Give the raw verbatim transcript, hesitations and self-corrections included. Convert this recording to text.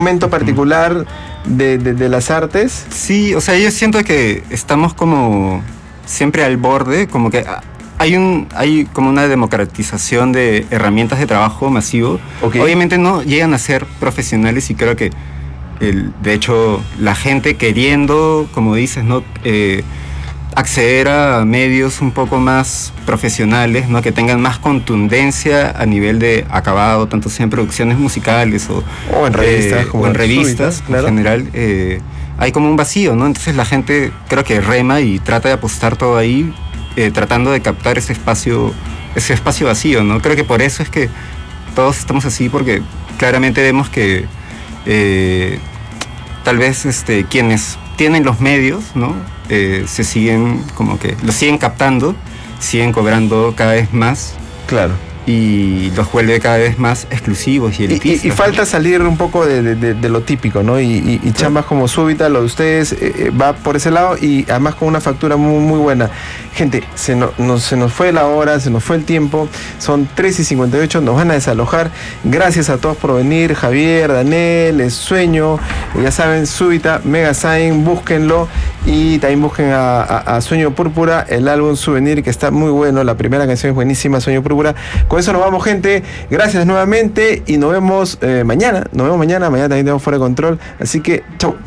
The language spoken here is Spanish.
momento particular de, de, de las artes. Sí, o sea, yo siento que estamos como siempre al borde, como que hay un hay como una democratización de herramientas de trabajo masivo. Okay. Obviamente no llegan a ser profesionales y creo que el, de hecho la gente queriendo, como dices, no eh, acceder a medios un poco más profesionales, ¿no? Que tengan más contundencia a nivel de acabado, tanto sea en producciones musicales o, o en revistas, eh, como o en revistas súbita, claro. En general, eh, hay como un vacío, ¿no? Entonces la gente creo que rema y trata de apostar todo ahí, eh, tratando de captar ese espacio, ese espacio vacío, ¿no? Creo que por eso es que todos estamos así, porque claramente vemos que eh, tal vez este, quienes tienen los medios, ¿no? Eh, se siguen como que los siguen captando, siguen cobrando cada vez más. Claro. Y los vuelve cada vez más exclusivos y elitistas. Y, y, y falta salir un poco de, de, de, de lo típico, ¿no? Y, y, y chambas como Súbita, lo de ustedes, eh, va por ese lado y además con una factura muy, muy buena. Gente, se, no, no, se nos fue la hora, se nos fue el tiempo, son tres y cincuenta y ocho, nos van a desalojar. Gracias a todos por venir, Javier, Daniel, El Sueño, ya saben, Súbita, Mega Sign, búsquenlo y también busquen a, a, a Sueño Púrpura, el álbum Souvenir, que está muy bueno, la primera canción es buenísima, Sueño Púrpura. Con eso nos vamos, gente. Gracias nuevamente y nos vemos eh, mañana. Nos vemos mañana. Mañana también tenemos Fuera de Control. Así que, chau.